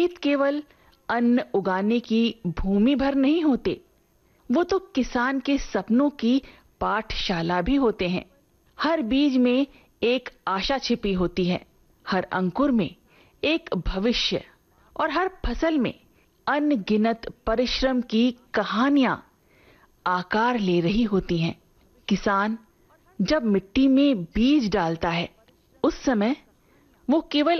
खेत केवल अन्न उगाने की भूमि भर नहीं होते, वो तो किसान के सपनों की पाठशाला भी होते हैं। हर बीज में एक आशा छिपी होती है, हर अंकुर में एक भविष्य और हर फसल में अनगिनत परिश्रम की कहानियां आकार ले रही होती हैं। किसान जब मिट्टी में बीज डालता है, उस समय वो केवल